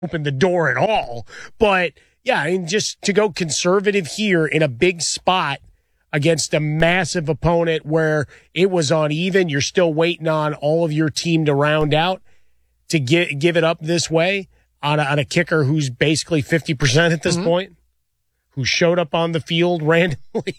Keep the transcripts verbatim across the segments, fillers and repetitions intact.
open the door at all. But, yeah, I mean, just to go conservative here in a big spot against a massive opponent where it was uneven, you're still waiting on all of your team to round out, to get, give it up this way on a, on a kicker who's basically fifty percent at this mm-hmm. point, who showed up on the field randomly.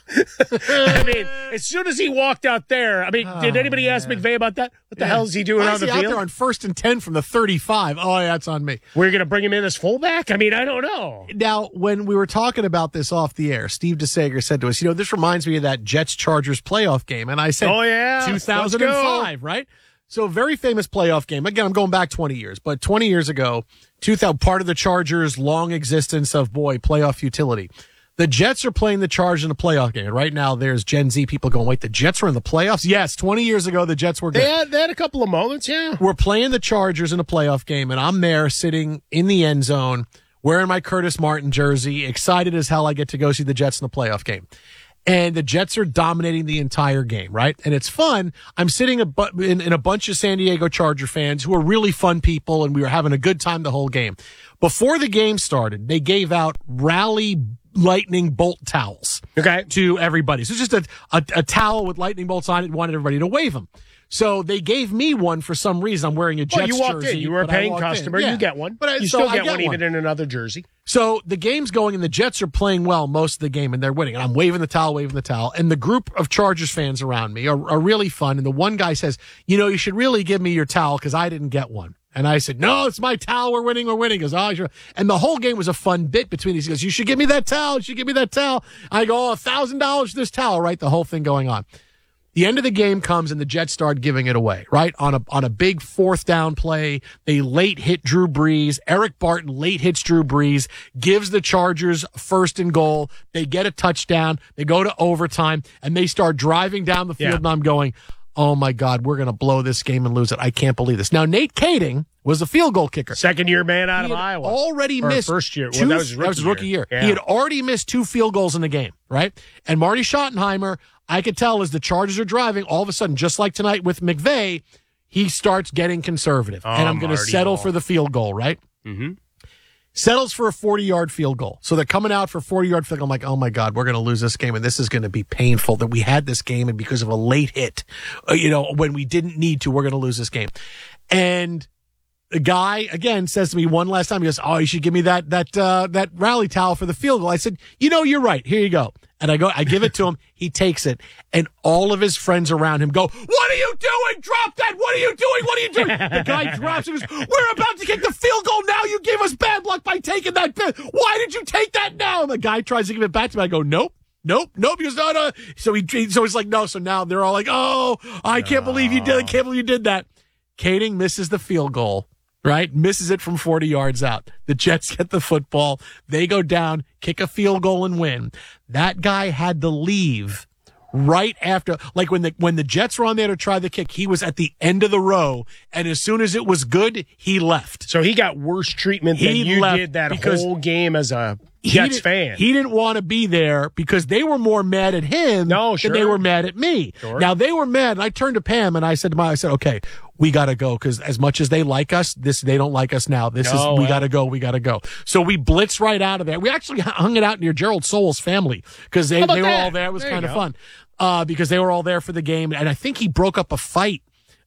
I mean, as soon as he walked out there, I mean, oh, did anybody ask man. McVay about that? What the yeah. hell is he doing Why on is the he field? Out there on first and ten from the thirty-five. Oh, yeah, that's on me. We're going to bring him in as fullback? I mean, I don't know. Now, when we were talking about this off the air, Steve DeSager said to us, you know, this reminds me of that Jets-Chargers playoff game. And I said, oh, yeah, two thousand five, right? So, very famous playoff game. Again, I'm going back twenty years, but twenty years ago, two thousand, part of the Chargers' long existence of, boy, playoff futility. The Jets are playing the Chargers in a playoff game. And right now, there's Gen Z people going, wait, the Jets were in the playoffs? Yes, twenty years ago, the Jets were good. They had, they had a couple of moments, yeah. We're playing the Chargers in a playoff game, and I'm there sitting in the end zone, wearing my Curtis Martin jersey, excited as hell I get to go see the Jets in the playoff game. And the Jets are dominating the entire game, right? And it's fun. I'm sitting a bu- in, in a bunch of San Diego Charger fans who are really fun people, and we were having a good time the whole game. Before the game started, they gave out rally lightning bolt towels okay. to everybody. So it's just a, a, a towel with lightning bolts on it, wanted everybody to wave them. So they gave me one for some reason. I'm wearing a Jets jersey. Well, you walked jersey, in. You were a paying customer. Yeah. You get one. But I, you so still get, get one, one even in another jersey. So the game's going, and the Jets are playing well most of the game, and they're winning. And I'm waving the towel, waving the towel. And the group of Chargers fans around me are, are really fun. And the one guy says, you know, you should really give me your towel because I didn't get one. And I said, no, it's my towel. We're winning. We're winning. He goes, oh, sure. And the whole game was a fun bit between these. He goes, you should give me that towel. You should give me that towel. I go, oh, a thousand dollars for this towel, right? The whole thing going on. The end of the game comes and the Jets start giving it away, right? On a, on a big fourth down play. They late hit Drew Brees. Eric Barton late hits Drew Brees, gives the Chargers first and goal. They get a touchdown. They go to overtime and they start driving down the field. Yeah. And I'm going, oh my God, we're going to blow this game and lose it. I can't believe this. Now, Nate Kading was a field goal kicker. Second year man out he of Iowa. Already or missed. First year. Two, well, that was his rookie, that was his rookie year. year. Yeah. He had already missed two field goals in the game, right? And Marty Schottenheimer, I could tell as the Chargers are driving, all of a sudden, just like tonight with McVay, he starts getting conservative. Oh, and I'm going to settle Ball. for the field goal, right? Mm-hmm. Settles for a forty-yard field goal. So they're coming out for a forty-yard field goal. I'm like, oh, my God, we're going to lose this game, and this is going to be painful that we had this game, and because of a late hit, uh, you know, when we didn't need to, we're going to lose this game. And the guy, again, says to me one last time, he goes, oh, you should give me that that uh, that rally towel for the field goal. I said, you know, you're right. Here you go. And I go, I give it to him. He takes it. And all of his friends around him go, what are you doing? Drop that. What are you doing? What are you doing? The guy drops and goes, we're about to kick the field goal now. You gave us bad luck by taking that. Why did you take that now? And the guy tries to give it back to me. I go, nope. Nope, nope. He goes, no, no. So he, so he's like, no. So now they're all like, oh, I can't believe you did. I can't believe you did that. Kading misses the field goal. Right? Misses it from forty yards out. The Jets get the football. They go down, kick a field goal and win. That guy had to leave right after, like when the, when the Jets were on there to try the kick, he was at the end of the row. And as soon as it was good, he left. So he got worse treatment than he you did that whole game as a Jets he fan. He didn't want to be there because they were more mad at him no, sure. than they were mad at me. Sure. Now they were mad. And I turned to Pam and I said to my, I said, okay, we got to go because as much as they like us, this they don't like us now. This no, is we well. got to go. We got to go. So we blitzed right out of there. We actually hung it out near Gerald Sowell's family because they, they were all there. It was kind of fun uh, because they were all there for the game. And I think he broke up a fight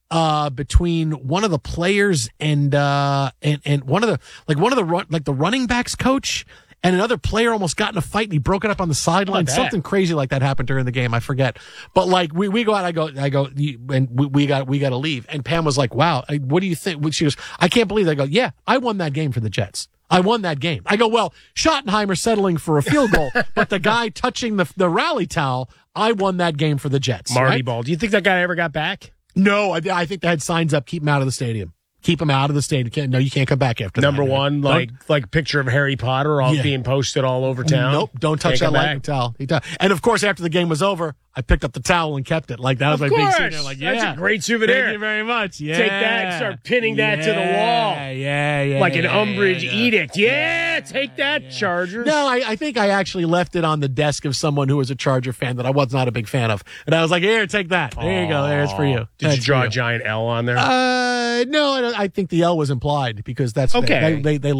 uh between one of the players and uh and and one of the like one of the run, like the running backs coach. And another player almost got in a fight and he broke it up on the sideline. Something crazy like that happened during the game. I forget. But like we, we go out, I go, I go, and we, we got, we got to leave. And Pam was like, wow, what do you think? She goes, I can't believe that. I go, yeah, I won that game for the Jets. I won that game. I go, well, Schottenheimer settling for a field goal, but the guy touching the, the rally towel, I won that game for the Jets. Marty right? Ball. Do you think that guy ever got back? No, I, I think they had signs up, keep him out of the stadium. Keep him out of the stadium. No, you can't come back after Number that. Number one, like don't, like picture of Harry Potter all yeah. being posted all over town. Nope, don't touch can't that lightning towel. And of course, after the game was over, I picked up the towel and kept it. Like that was of my course. big souvenir. Like, yeah, that's a great souvenir. Thank you very much. Yeah, take that and start pinning yeah. that to the wall. Yeah, yeah, like an yeah, Umbridge yeah, edict. Yeah, yeah take that, yeah. Chargers. No, I, I think I actually left it on the desk of someone who was a Charger fan that I was not a big fan of, and I was like, "Here, take that. There you go. There's for you." Did that's you draw you. a giant L on there? Uh, Uh, no, I, don't- I think the L was implied because that's Okay. they they, they